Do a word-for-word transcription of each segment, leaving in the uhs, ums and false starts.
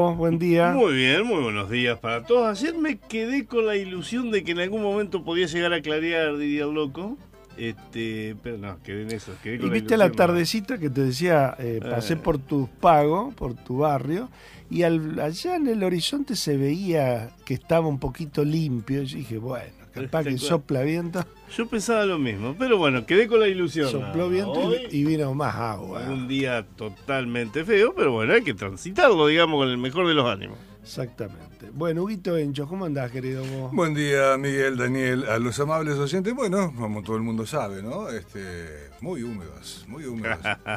Buen día. Muy bien, muy buenos días para todos. Ayer me quedé con la ilusión de que en algún momento podía llegar a clarear, diría el loco. Este, pero no, quedé en eso. Quedé con Y la viste la ilusión, tardecita que te decía, eh, pasé Eh. por tus pagos, por tu barrio, y al, allá en el horizonte se veía que estaba un poquito limpio. Y dije, bueno, capaz que sopla viento. Yo pensaba lo mismo, pero bueno, quedé con la ilusión. Sopló viento Hoy, y, y vino más agua. un día totalmente feo, pero bueno, hay que transitarlo, digamos, con el mejor de los ánimos. Exactamente. Bueno, Huguito Encho, ¿cómo andás, querido vos? Buen día, Miguel, Daniel, a los amables oyentes. Bueno, como todo el mundo sabe, ¿no? Este, muy húmedos, muy húmedos.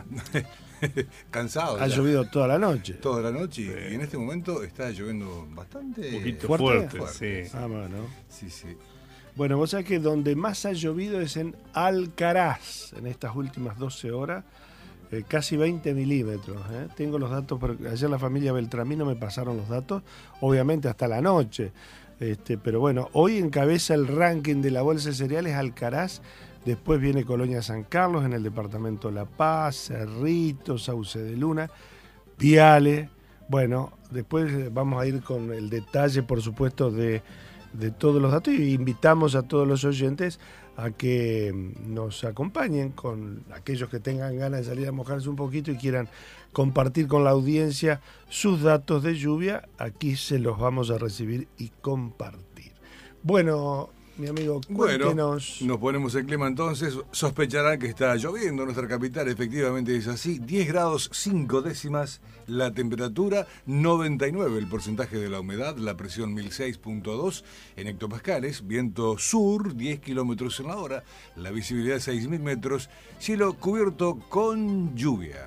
Cansados. Ha ya. llovido toda la noche. Toda la noche y- Sí. y en este momento está lloviendo bastante Un poquito ¿Fuerte? fuerte, Fuerte. sí. Ah, bueno. Sí, sí. Bueno, vos sabés que donde más ha llovido es en Alcaraz, en estas últimas doce horas, eh, casi veinte milímetros. ¿eh? Tengo los datos, porque ayer la familia Beltramino me pasaron los datos, obviamente hasta la noche. Este, pero bueno, hoy encabeza el ranking de la bolsa de cereales Alcaraz, después viene Colonia San Carlos en el departamento La Paz, Cerrito, Sauce de Luna, Viale. Bueno, después vamos a ir con el detalle, por supuesto, de... de todos los datos y invitamos a todos los oyentes a que nos acompañen con aquellos que tengan ganas de salir a mojarse un poquito y quieran compartir con la audiencia sus datos de lluvia. Aquí se los vamos a recibir y compartir. Bueno, mi amigo, Bueno, cuéntenos. nos ponemos en clima entonces. Sospecharán que está lloviendo en nuestra capital, efectivamente es así. diez grados cinco décimas la temperatura, noventa y nueve el porcentaje de la humedad, la presión mil seis punto dos en hectopascales, viento sur diez kilómetros en la hora, la visibilidad seis mil metros, cielo cubierto con lluvia.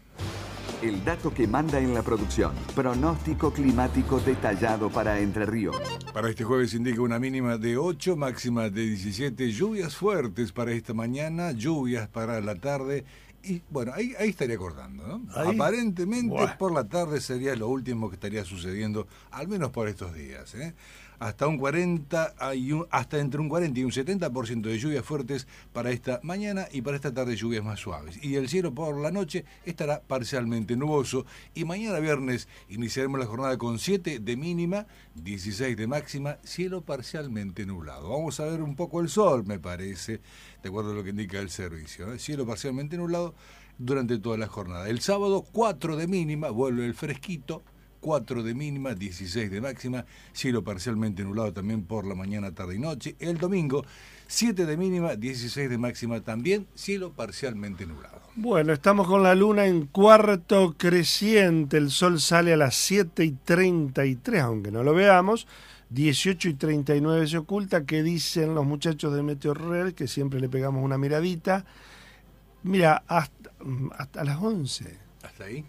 El dato que manda en la producción. Pronóstico climático detallado para Entre Ríos. Para este jueves indica una mínima de ocho, máxima de diecisiete, lluvias fuertes para esta mañana, lluvias para la tarde y bueno, ahí, ahí estaría cortando, ¿no? Ahí. Aparentemente Buah. por la tarde sería lo último que estaría sucediendo, al menos por estos días, ¿eh? Hasta un cuarenta, hay un, hasta entre un cuarenta y un setenta por ciento de lluvias fuertes para esta mañana y para esta tarde lluvias más suaves. Y el cielo por la noche estará parcialmente nuboso y mañana viernes iniciaremos la jornada con siete de mínima, dieciséis de máxima, cielo parcialmente nublado. Vamos a ver un poco el sol, me parece, de acuerdo a lo que indica el servicio, ¿eh? Cielo parcialmente nublado durante toda la jornada. El sábado cuatro de mínima, vuelve el fresquito, cuatro de mínima, dieciséis de máxima, cielo parcialmente nublado también por la mañana, tarde y noche. El domingo, siete de mínima, dieciséis de máxima también, cielo parcialmente nublado. Bueno, estamos con la luna en cuarto creciente, el sol sale a las siete y treinta y tres, aunque no lo veamos, dieciocho y treinta y nueve se oculta. ¿Qué dicen los muchachos de Meteorred? Que siempre le pegamos una miradita. Mira, hasta, hasta las once. ¿Hasta ahí?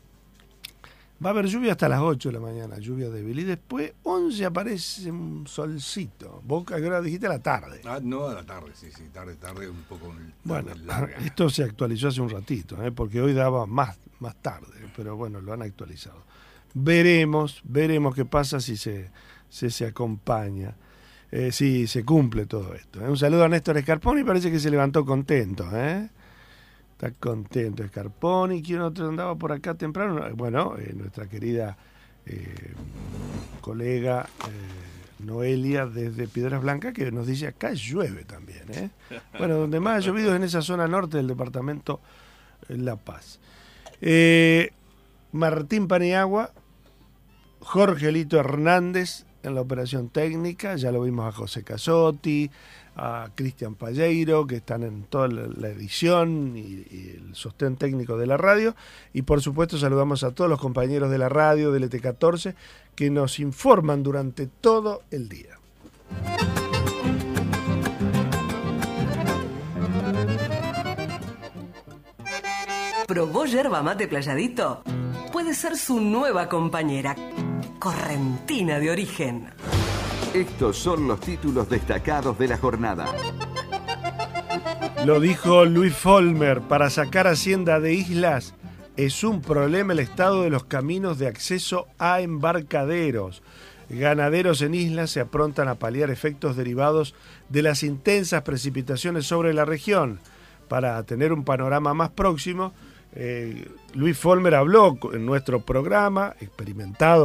Va a haber lluvia hasta las ocho de la mañana, lluvia débil. Y después, once, aparece un solcito. Vos, ¿a qué hora dijiste? A la tarde. Ah, no, a la tarde, sí, sí, tarde, tarde, un poco Bueno, larga. esto se actualizó hace un ratito, ¿eh? Porque hoy daba más, más tarde, pero bueno, lo han actualizado. Veremos, veremos qué pasa si se, si se acompaña, eh, si se cumple todo esto. ¿eh? Un saludo a Néstor Scarponi, parece que se levantó contento, ¿eh? Está contento Scarponi. ¿Quién otro andaba por acá temprano? Bueno, eh, nuestra querida eh, colega eh, Noelia desde Piedras Blancas, que nos dice acá llueve también. ¿eh? Bueno, donde más ha llovido es en esa zona norte del departamento eh, La Paz. Eh, Martín Paniagua, Jorge Lito Hernández en la operación técnica, ya lo vimos a José Casotti, a Cristian Palleiro, que están en toda la edición y, y el sostén técnico de la radio, y por supuesto saludamos a todos los compañeros de la radio, del E T catorce, que nos informan durante todo el día. ¿Probó yerba mate Playadito? Puede ser su nueva compañera, correntina de origen. Estos son los títulos destacados de la jornada. Lo dijo Luis Folmer, para sacar Hacienda de islas es un problema el estado de los caminos de acceso a embarcaderos. Ganaderos en islas se aprontan a paliar efectos derivados de las intensas precipitaciones sobre la región. Para tener un panorama más próximo, Eh, Luis Folmer habló en nuestro programa, experimentado